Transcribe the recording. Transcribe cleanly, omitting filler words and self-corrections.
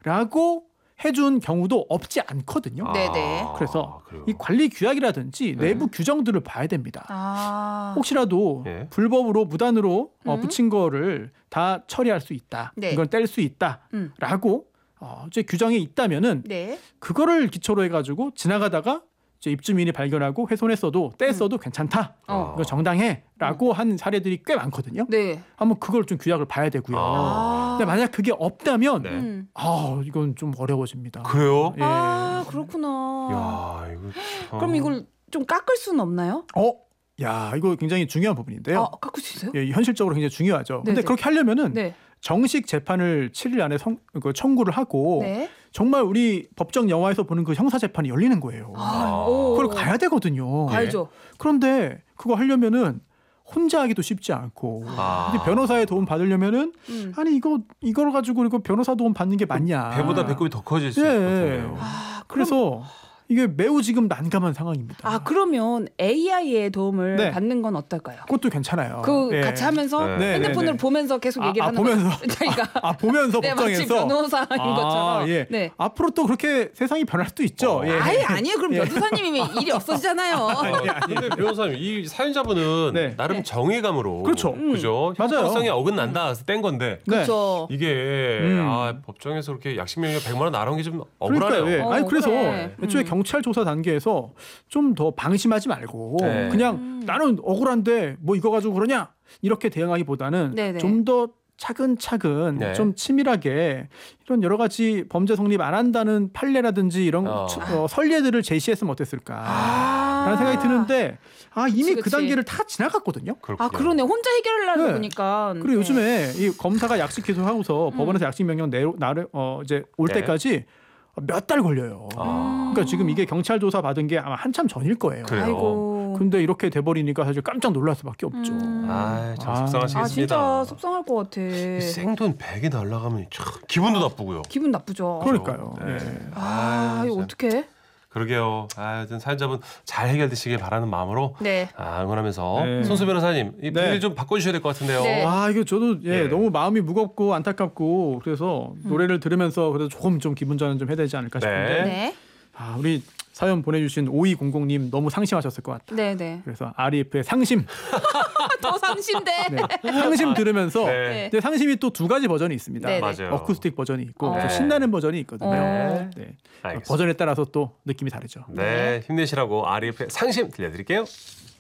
라고 해준 경우도 없지 않거든요. 네네. 그래서 그래요. 이 관리 규약이라든지 내부 규정들을 봐야 됩니다. 혹시라도 예. 불법으로 무단으로 붙인 거를 다 처리할 수 있다. 네. 이걸 뗄 수 있다라고 이제 규정이 있다면은 네. 그거를 기초로 해가지고 지나가다가 이제 입주민이 발견하고 훼손했어도 떼었어도 괜찮다. 이거 정당해라고 한 사례들이 꽤 많거든요. 네. 한번 그걸 좀 규약을 봐야 되고요. 아. 근데 만약 그게 없다면 네. 이건 좀 어려워집니다. 그래요? 예. 아, 그렇구나. 야, 이거 참. 그럼 이걸 좀 깎을 수는 없나요? 야, 이거 굉장히 중요한 부분인데요. 깎을 수 있어요? 예, 현실적으로 굉장히 중요하죠. 근데 네네. 그렇게 하려면은 네. 정식 재판을 7일 안에 청구를 하고 네. 정말 우리 법정 영화에서 보는 그 형사 재판이 열리는 거예요. 그걸 가야 되거든요. 가야죠. 그런데 그거 하려면은 혼자 하기도 쉽지 않고 근데 변호사의 도움 받으려면은 아니 이걸 가지고 이거 변호사 도움 받는 게 맞냐? 배보다 배꼽이 더 커질 수 예. 있거든요. 그래서 이게 매우 지금 난감한 상황입니다. 그러면 AI의 도움을 네. 받는 건 어떨까요? 그것도 괜찮아요. 그 예. 같이 하면서 네. 핸드폰으로 네. 보면서 계속 얘기를 하는 보면서. 거죠. 그러니까 보면서 네, 마치 법정에서 변호사인 것처럼. 예. 네. 앞으로 또 그렇게 세상이 변할 수도 있죠. 예. 아니에요. 그럼 변호사님이면 일이 없어지잖아요. 근데 변호사님 이 사연자분은 네. 나름 정의감으로 그렇죠. 그죠? 맞아요. 형평성에 어긋난다 해서 뗀 건데 네. 그렇죠. 이게 법정에서 그렇게 약식명령 100만 원 나온 게 좀 억울하네요. 그러니까요. 예. 아니 그래서 그래. 애초에 경찰 조사 단계에서 좀 더 방심하지 말고 네. 그냥 나는 억울한데 뭐 이거 가지고 그러냐 이렇게 대응하기보다는 네네. 좀 더 차근차근 네. 좀 치밀하게 이런 여러 가지 범죄 성립 안 한다는 판례라든지 이런 선례들을 제시했으면 어땠을까 라는 생각이 드는데 이미 그 그치. 단계를 다 지나갔거든요. 그렇군요. 그러네. 혼자 해결하려고 네. 보니까. 그리고 요즘에 이 검사가 약식 기소하고서 법원에서 약식 명령 이제 올 네. 때까지 몇 달 걸려요. 그러니까 지금 이게 경찰 조사 받은 게 아마 한참 전일 거예요. 그래요. 아이고. 근데 이렇게 돼버리니까 사실 깜짝 놀랄 수밖에 없죠. 참 속상하시겠습니다. 진짜 속상할 것 같아. 생돈 100이 날라가면 참 기분도 나쁘고요. 기분 나쁘죠. 그러니까요. 네. 예. 이거 진짜. 어떡해? 그러게요. 하여튼 사연자분 잘 해결되시길 바라는 마음으로 네. 응원하면서 네. 손수 변호사님 이 분위기 네. 좀 바꿔주셔야 될 것 같은데요. 네. 이거 저도 예. 너무 마음이 무겁고 안타깝고 그래서 노래를 들으면서 그래도 조금 좀 기분 전환 좀 해야 되지 않을까 싶은데 네. 우리 사연 보내주신 5200님 너무 상심하셨을 것 같아요. 네네. 그래서 REF의 상심 더 상심돼. 상심 들으면서 네. 근데 상심이 또 두 가지 버전이 있습니다. 네네. 맞아요. 어쿠스틱 버전이 있고 네. 신나는 버전이 있거든요. 네. 네. 알겠습니다. 버전에 따라서 또 느낌이 다르죠. 네, 힘내시라고 REF의 상심 들려드릴게요.